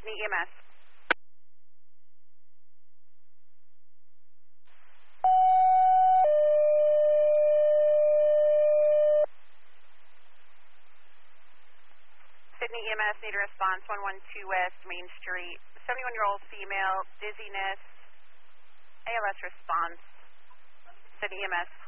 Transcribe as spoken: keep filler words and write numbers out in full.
Sydney E M S. Sydney E M S, need a response, one one two West Main Street. seventy-one-year-old female, dizziness, A L S response. Sydney E M S.